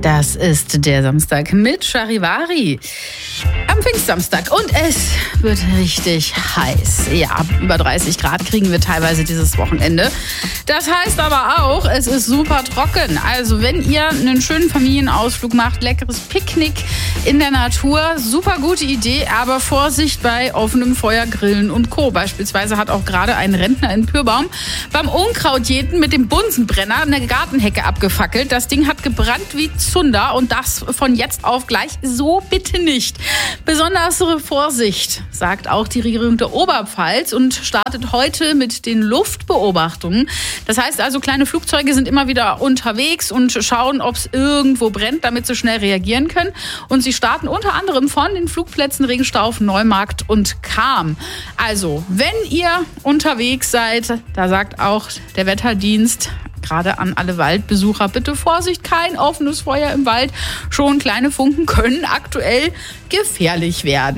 Das ist der Samstag mit Charivari am Pfingstsamstag und es wird richtig heiß. Ja, über 30 Grad kriegen wir teilweise dieses Wochenende. Das heißt aber auch, es ist super trocken. Also wenn ihr einen schönen Familienausflug macht, leckeres Picknick in der Natur, super gute Idee, aber Vorsicht bei offenem Feuer, Grillen und Co. Beispielsweise hat auch gerade ein Rentner in Pyrbaum beim Unkrautjäten mit dem Bunsenbrenner eine Gartenhecke abgefackelt. Das Ding hat gebrannt wie Zunder und das von jetzt auf gleich. So bitte nicht. Besondere Vorsicht, sagt auch die Regierung der Oberpfalz und startet heute mit den Luftbeobachtungen. Das heißt also, kleine Flugzeuge sind immer wieder unterwegs und schauen, ob es irgendwo brennt, damit sie schnell reagieren können. Und sie starten unter anderem von den Flugplätzen Regenstauf, Neumarkt und Cham. Also, wenn ihr unterwegs seid, da sagt auch der Wetterdienst, gerade an alle Waldbesucher, bitte Vorsicht, kein offenes Feuer im Wald. Schon kleine Funken können aktuell gefährlich werden.